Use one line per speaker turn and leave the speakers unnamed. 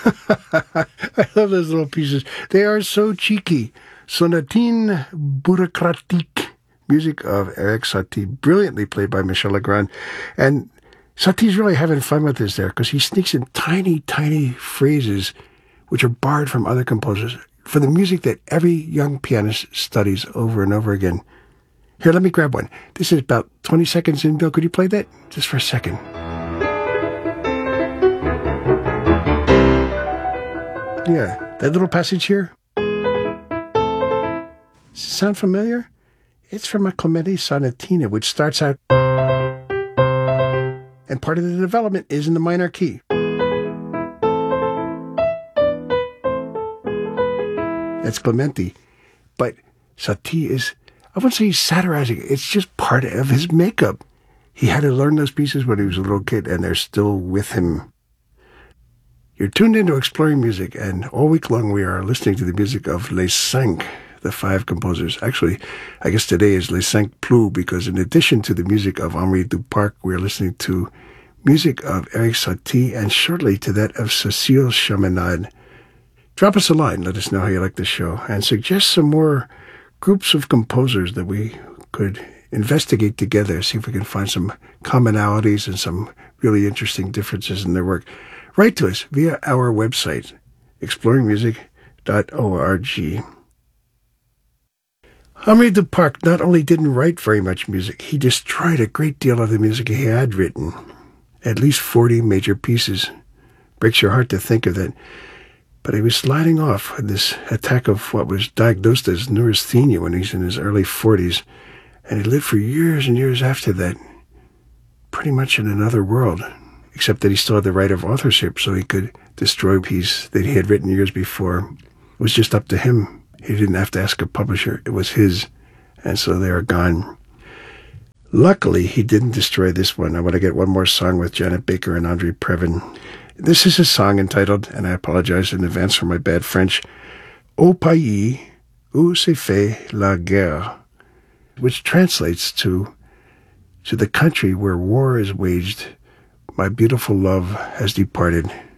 I love those little pieces. They are so cheeky. Sonatine bureaucratique, music of Erik Satie, brilliantly played by Michel Legrand. And Satie's really having fun with this there because he sneaks in tiny, tiny phrases which are borrowed from other composers for the music that every young pianist studies over and over again. Here, let me grab one. This is about 20 seconds in. Bill, could you play that just for a second? Yeah, that little passage here. Does it sound familiar? It's from a Clementi Sonatina, which starts out, and part of the development is in the minor key. That's Clementi. But Satie is, I wouldn't say he's satirizing. It's just part of his makeup. He had to learn those pieces when he was a little kid, and they're still with him. You're tuned into Exploring Music, and all week long we are listening to the music of Les Cinq, the five composers. Actually, I guess today is Les Cinq Plus, because in addition to the music of Henri Duparc, we're listening to music of Erik Satie, and shortly to that of Cécile Chaminade. Drop us a line, let us know how you like the show, and suggest some more groups of composers that we could investigate together, see if we can find some commonalities and some really interesting differences in their work. Write to us via our website, exploringmusic.org. Henri Duparc not only didn't write very much music, he destroyed a great deal of the music he had written. At least 40 major pieces. Breaks your heart to think of that. But he was sliding off with this attack of what was diagnosed as neurasthenia when he's in his early 40s. And he lived for years and years after that, pretty much in another world, except that he still had the right of authorship, so he could destroy a piece that he had written years before. It was just up to him. He didn't have to ask a publisher. It was his. And so they are gone. Luckily, he didn't destroy this one. I want to get one more song with Janet Baker and Andre Previn. This is a song entitled, and I apologize in advance for my bad French, Au pays où se fait la guerre, which translates to the country where war is waged, my beautiful love has departed.